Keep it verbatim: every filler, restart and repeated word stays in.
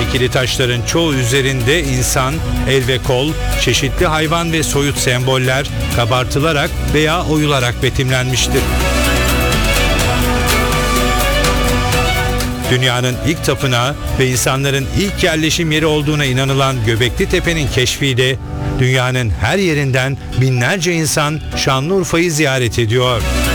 dikili taşların çoğu üzerinde insan, el ve kol, çeşitli hayvan ve soyut semboller kabartılarak veya oyularak betimlenmiştir. Dünyanın ilk tapınağı ve insanların ilk yerleşim yeri olduğuna inanılan Göbekli Tepe'nin keşfiyle dünyanın her yerinden binlerce insan Şanlıurfa'yı ziyaret ediyor.